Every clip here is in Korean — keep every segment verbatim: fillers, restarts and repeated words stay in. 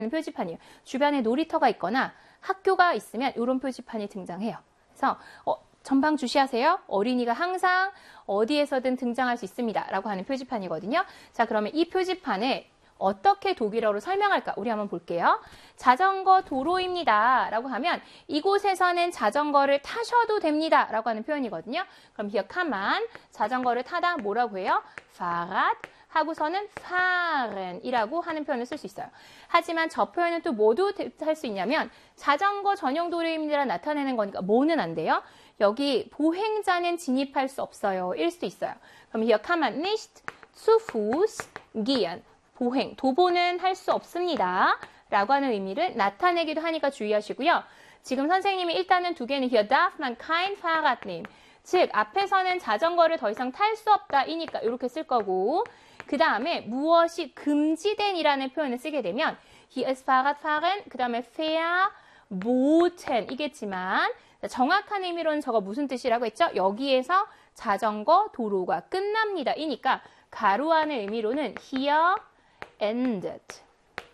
표지판이에요. 주변에 놀이터가 있거나 학교가 있으면 이런 표지판이 등장해요. 그래서 어, 전방 주시하세요. 어린이가 항상 어디에서든 등장할 수 있습니다. 라고 하는 표지판이거든요. 자, 그러면 이 표지판에 어떻게 독일어로 설명할까? 우리 한번 볼게요. 자전거 도로입니다. 라고 하면 이곳에서는 자전거를 타셔도 됩니다. 라고 하는 표현이거든요. 그럼 hier kann man 자전거를 타다 뭐라고 해요? Fahrrad 하고서는 fahren 이라고 하는 표현을 쓸 수 있어요. 하지만 저 표현은 또 뭐도 할 수 있냐면 자전거 전용 도로입니다. 나타내는 거니까 뭐는 안 돼요? 여기 보행자는 진입할 수 없어요. 일 수도 있어요. 그럼 hier kann man nicht zu Fuß gehen. 보행, 도보는 할 수 없습니다. 라고 하는 의미를 나타내기도 하니까 주의하시고요. 지금 선생님이 일단은 두 개는 hier darf man kein Fahrrad nehmen. 즉, 앞에서는 자전거를 더 이상 탈 수 없다. 이니까 이렇게 쓸 거고 그 다음에 무엇이 금지된 이라는 표현을 쓰게 되면 hier ist Fahrradfahren, 그 다음에 verboten 이겠지만 정확한 의미로는 저거 무슨 뜻이라고 했죠? 여기에서 자전거 도로가 끝납니다. 이니까 가로 안의 의미로는 here endet.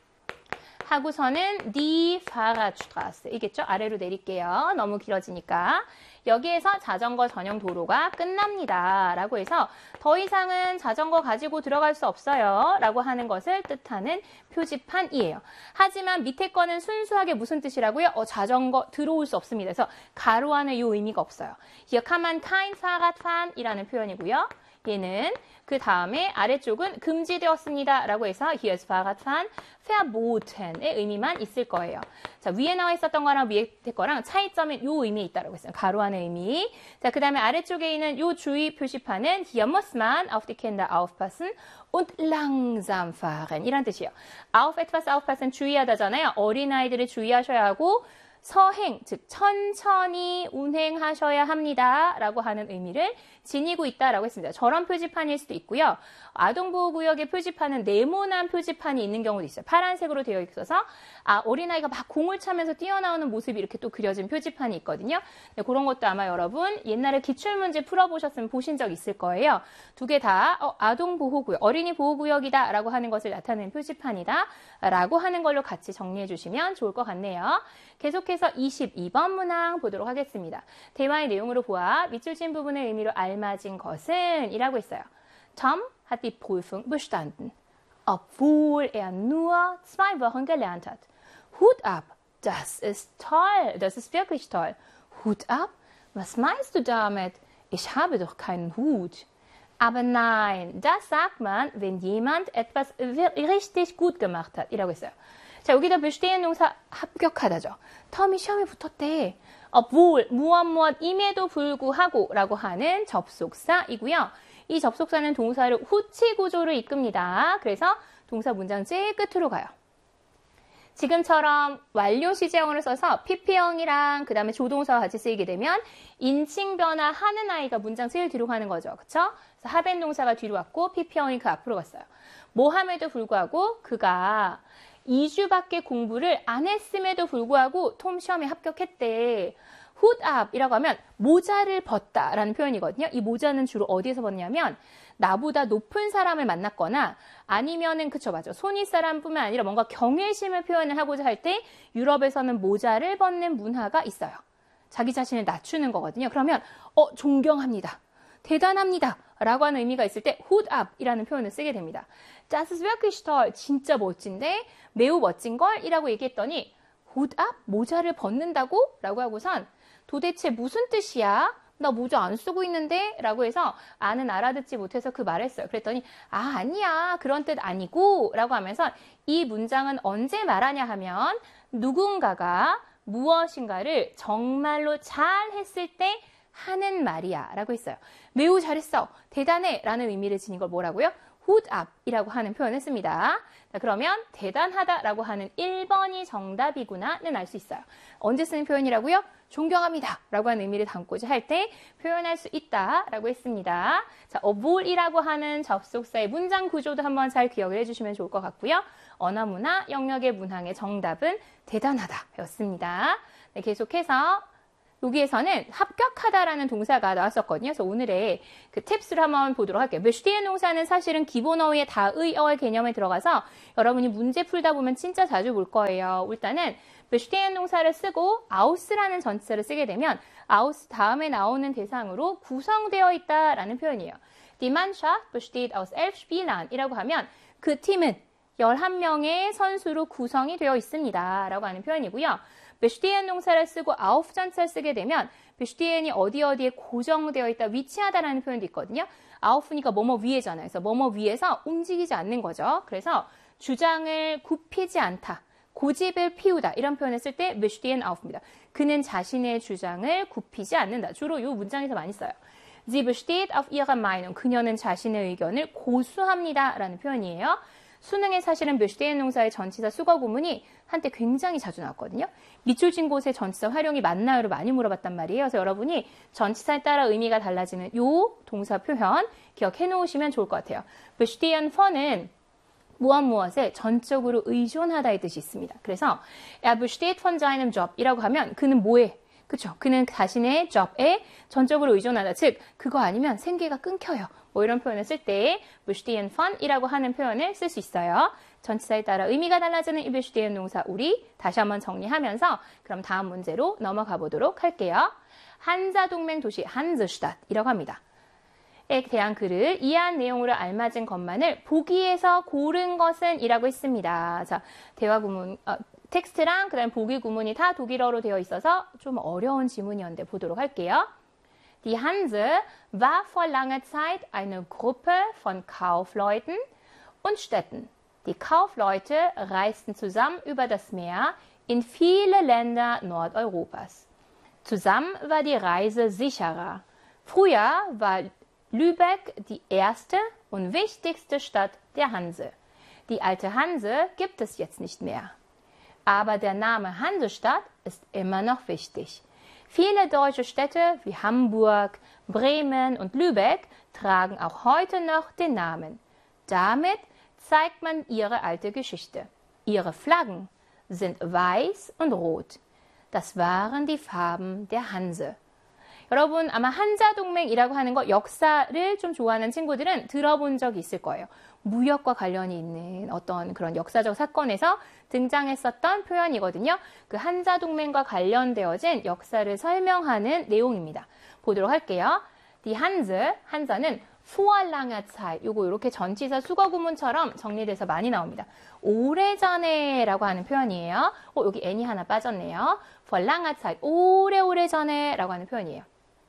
하고서는 die Fahrradstraße 이겠죠? 아래로 내릴게요. 너무 길어지니까. 여기에서 자전거 전용 도로가 끝납니다. 라고 해서 더 이상은 자전거 가지고 들어갈 수 없어요. 라고 하는 것을 뜻하는 표지판이에요. 하지만 밑에 거는 순수하게 무슨 뜻이라고요? 어, 자전거 들어올 수 없습니다. 그래서 가로 안에 이 의미가 없어요. Hier kann man kein Fahrrad fahren 이라는 표현이고요. 얘는 그 다음에 아래쪽은 금지되었습니다. 라고 해서 hier ist Fahrradfahren verboten의 의미만 있을 거예요. 자, 위에 나와 있었던 거랑 위에 거랑 차이점은 요 의미에 있다라고 했어요. 가로 안의 의미. 자, 그 다음에 아래쪽에 있는 요 주의 표시판은 hier muss man auf die Kinder aufpassen und langsam fahren 이란 뜻이에요. auf etwas aufpassen 주의하다잖아요. 어린아이들을 주의하셔야 하고 서행, 즉 천천히 운행하셔야 합니다. 라고 하는 의미를 지니고 있다라고 했습니다. 저런 표지판일 수도 있고요. 아동보호구역의 표지판은 네모난 표지판이 있는 경우도 있어요. 파란색으로 되어 있어서 아, 어린아이가 막 공을 차면서 뛰어나오는 모습이 이렇게 또 그려진 표지판이 있거든요. 네, 그런 것도 아마 여러분 옛날에 기출문제 풀어보셨으면 보신 적 있을 거예요. 두 개 다 어, 아동보호구역, 어린이보호구역이다 라고 하는 것을 나타내는 표지판이다 라고 하는 걸로 같이 정리해 주시면 좋을 것 같네요. 계속해서 이십이 번 문항 보도록 하겠습니다. 대화의 내용으로 보아 밑줄진 부분의 의미로 알맞은 것은 이라고 했어요. Tom hat die Prüfung bestanden, obwohl er nur zwei Wochen gelernt hat. Hut ab, das ist toll, das ist wirklich toll. Hut ab? Was meinst du damit? Ich habe doch keinen Hut. Aber nein, das sagt man, wenn jemand etwas richtig gut gemacht hat. 이라고 했어요. 자, 여기다 bestehen 동사 합격하다죠. 텀이 시험에 붙었대. obwohl, 무엇 무엇임에도 불구하고 라고 하는 접속사이고요. 이 접속사는 동사를 후치 구조로 이끕니다. 그래서 동사 문장 제일 끝으로 가요. 지금처럼 완료 시제형을 써서 피피형이랑 그 다음에 조동사와 같이 쓰이게 되면 인칭 변화하는 아이가 문장 제일 뒤로 가는 거죠. 그쵸? 그래서 하벤 동사가 뒤로 왔고 피피형이 그 앞으로 갔어요. 뭐함에도 불구하고 그가 이 주밖에 공부를 안 했음에도 불구하고 톰 시험에 합격했대. Hut up 이라고 하면 모자를 벗다 라는 표현이거든요. 이 모자는 주로 어디에서 벗냐면 나보다 높은 사람을 만났거나 아니면은 그쵸 맞아 손윗 사람뿐만 아니라 뭔가 경외심을 표현을 하고자 할 때 유럽에서는 모자를 벗는 문화가 있어요. 자기 자신을 낮추는 거거든요. 그러면 어 존경합니다. 대단합니다. 라고 하는 의미가 있을 때 Hut up 이라는 표현을 쓰게 됩니다. Das ist wirklich toll. 진짜 멋진데 매우 멋진 걸 이라고 얘기했더니 Hut up? 모자를 벗는다고? 라고 하고선 도대체 무슨 뜻이야? 나 모자 안 쓰고 있는데? 라고 해서 아는 알아듣지 못해서 그 말했어요. 그랬더니 아 아니야 그런 뜻 아니고 라고 하면서 이 문장은 언제 말하냐 하면 누군가가 무엇인가를 정말로 잘 했을 때 하는 말이야 라고 했어요. 매우 잘했어. 대단해 라는 의미를 지닌 걸 뭐라고요? Hut up 이라고 하는 표현을 씁니다. 자, 그러면 대단하다 라고 하는 일 번이 정답이구나는 알 수 있어요. 언제 쓰는 표현이라고요? 존경합니다 라고 하는 의미를 담고자 할 때 표현할 수 있다 라고 했습니다. 자, obwohl이라고 하는 접속사의 문장 구조도 한번 잘 기억을 해주시면 좋을 것 같고요. 언어문화 영역의 문항의 정답은 대단하다 였습니다. 네, 계속해서 여기에서는 합격하다라는 동사가 나왔었거든요. 그래서 오늘의 그 팁스를 한번 보도록 할게요. bestehen 동사는 사실은 기본 어휘의 다의어의 개념에 들어가서 여러분이 문제 풀다 보면 진짜 자주 볼 거예요. 일단은 bestehen 동사를 쓰고 aus라는 전치사를 쓰게 되면 aus 다음에 나오는 대상으로 구성되어 있다라는 표현이에요. Die Mannschaft besteht aus elf Spielern 이라고 하면 그 팀은 열한 명의 선수로 구성이 되어 있습니다. 라고 하는 표현이고요. bestehen 동사를 쓰고 auf 전치사를 쓰게 되면 bestehen이 어디 어디에 고정되어 있다, 위치하다라는 표현도 있거든요. auf니까 뭐뭐 위에잖아요. 그래서 뭐뭐 위에서 움직이지 않는 거죠. 그래서 주장을 굽히지 않다, 고집을 피우다 이런 표현을 쓸 때 bestehen auf입니다. 그는 자신의 주장을 굽히지 않는다. 주로 이 문장에서 많이 써요. Sie besteht auf ihrer Meinung. 그녀는 자신의 의견을 고수합니다. 라는 표현이에요. 수능에 사실은 bestehen 동사의 전치사 수거 구문이 한때 굉장히 자주 나왔거든요. 밑줄 친 곳에 전치사 활용이 맞나요를 많이 물어봤단 말이에요. 그래서 여러분이 전치사에 따라 의미가 달라지는 요 동사 표현 기억해 놓으시면 좋을 것 같아요. bestehen von은 무엇 무엇에 전적으로 의존하다의 뜻이 있습니다. 그래서 er besteht von seinem Job 이라고 하면 그는 뭐에? 그쵸? 그는 자신의 job에 전적으로 의존하다. 즉, 그거 아니면 생계가 끊겨요. 뭐 이런 표현을 쓸 때 bestehen von 이라고 하는 표현을 쓸 수 있어요. 전치사에 따라 의미가 달라지는 이 bestehen 동사 우리 다시 한번 정리하면서 그럼 다음 문제로 넘어가 보도록 할게요. 한자동맹 도시 한스슈타트이라고 합니다. 에 대한 글을 이해한 내용으로 알맞은 것만을 보기에서 고른 것은 이라고 했습니다. 자, 대화 구문, 어, 텍스트랑 그다음 보기 구문이 다 독일어로 되어 있어서 좀 어려운 지문이었는데 보도록 할게요. Die Hanse war vor langer Zeit eine Gruppe von Kaufleuten und Städten. Die Kaufleute reisten zusammen über das Meer in viele Länder Nordeuropas. Zusammen war die Reise sicherer. Früher war Lübeck die erste und wichtigste Stadt der Hanse. Die alte Hanse gibt es jetzt nicht mehr. Aber der Name Hansestadt ist immer noch wichtig. Viele deutsche Städte wie Hamburg, Bremen und Lübeck tragen auch heute noch den Namen. Damit zeigt man ihre alte Geschichte. Ihre Flaggen sind weiß und rot. Das waren die Farben der Hanse. 여러분 아마 한자동맹이라고 하는 거 역사를 좀 좋아하는 친구들은 들어본 적이 있을 거예요. 무역과 관련이 있는 어떤 그런 역사적 사건에서 등장했었던 표현이거든요. 그 한자동맹과 관련되어진 역사를 설명하는 내용입니다. 보도록 할게요. Die Hanse, 한자는 vor langer Zeit, 요거 이렇게 전치사 수거 구문처럼 정리돼서 많이 나옵니다. 오래전에 라고 하는 표현이에요. 어, 여기 n이 하나 빠졌네요. vor langer Zeit, 오래오래 전에 라고 하는 표현이에요.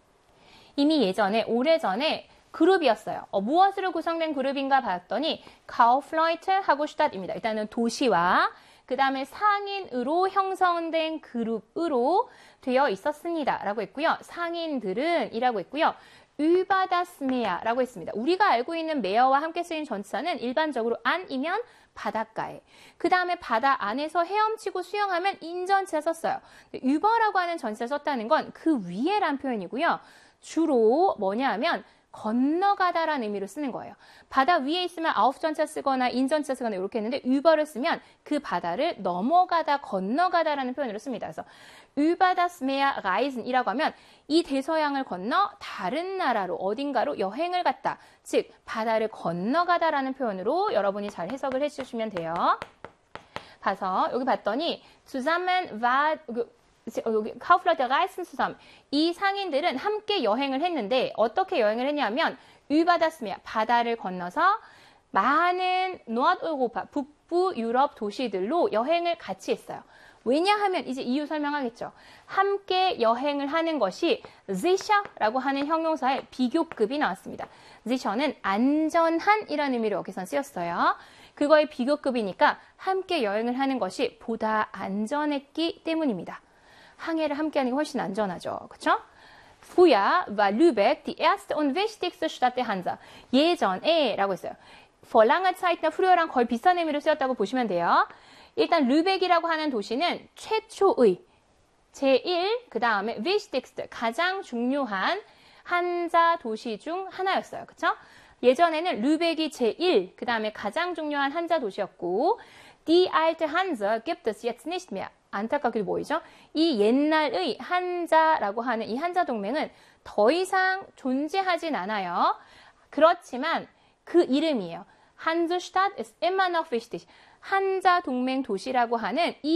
이미 예전에, 오래전에 그룹이었어요. 어, 무엇으로 구성된 그룹인가 봤더니 Kaufleute 하고 Stadt입니다. 일단은 도시와 그 다음에 상인으로 형성된 그룹으로 되어 있었습니다. 라고 했고요. 상인들은 이라고 했고요. über das Meer 라고 했습니다. 우리가 알고 있는 meer와 함께 쓰인 전치사는 일반적으로 안이면 바닷가에. 그 다음에 바다 안에서 헤엄치고 수영하면 인전치사 썼어요. über라고 하는 전치사 썼다는 건 그 위에란 표현이고요. 주로 뭐냐 하면 건너가다라는 의미로 쓰는 거예요. 바다 위에 있으면 auf 전치사 쓰거나 in 전치사 쓰거나 이렇게 했는데 über를 쓰면 그 바다를 넘어가다, 건너가다라는 표현으로 씁니다. 그래서 über das Meer reisen 이라고 하면 이 대서양을 건너 다른 나라로 어딘가로 여행을 갔다. 즉 바다를 건너가다라는 표현으로 여러분이 잘 해석을 해주시면 돼요. 봐서 여기 봤더니 zusammen war 여기 Kaufleute reisten zusammen. 이 상인들은 함께 여행을 했는데 어떻게 여행을 했냐면 über das Meer, 바다를 건너서 많은 Nordeuropa, 북부 유럽 도시들로 여행을 같이 했어요. 왜냐하면 이제 이유 설명하겠죠. 함께 여행을 하는 것이 sicher라고 하는 형용사의 비교급이 나왔습니다. sicher는 안전한 이라는 의미로 여기서 쓰였어요. 그거의 비교급이니까 함께 여행을 하는 것이 보다 안전했기 때문입니다. 항해를 함께하는 게 훨씬 안전하죠. 그렇죠? Früher war Lübeck die erste und wichtigste Stadt der Hanse. 예전에 라고 했어요. vor langer Zeit나 früher랑 거의 비슷한 의미로 쓰였다고 보시면 돼요. 일단 르벡이라고 하는 도시는 최초의 제일 그 다음에 wichtigste 가장 중요한 한자 도시 중 하나였어요. 그렇죠? 예전에는 르벡이 제일 그 다음에 가장 중요한 한자 도시였고 Die alte Hansa gibt es jetzt nicht mehr. 안타깝게도 보이죠? 이 옛날의 한자라고 하는 이 한자 동맹은 더 이상 존재하진 않아요. 그렇지만 그 이름이에요. Hansestadt ist immer noch wichtig. 한자 동맹 도시라고 하는 이